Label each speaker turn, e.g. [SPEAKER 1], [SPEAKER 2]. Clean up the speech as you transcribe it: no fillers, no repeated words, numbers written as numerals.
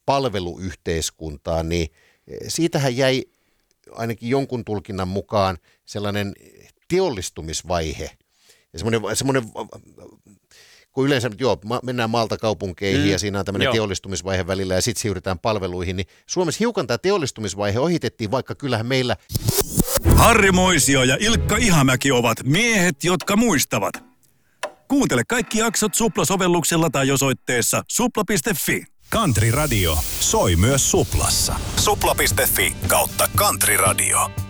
[SPEAKER 1] palveluyhteiskuntaan, niin siitähän jäi ainakin jonkun tulkinnan mukaan sellainen teollistumisvaihe. Ja semmoinen kun yleensä mennään maalta kaupunkeihin ja siinä on tämmöinen teollistumisvaihe välillä ja sitten siirrytään palveluihin, niin Suomessa hiukan tämä teollistumisvaihe ohitettiin, vaikka kyllähän meillä
[SPEAKER 2] Harri Moisio ja Ilkka Ihamäki ovat miehet, jotka muistavat. Kuuntele kaikki jaksot Supla-sovelluksella tai osoitteessa supla.fi.
[SPEAKER 3] Country Radio soi myös Suplassa. Supla.fi/Country Radio.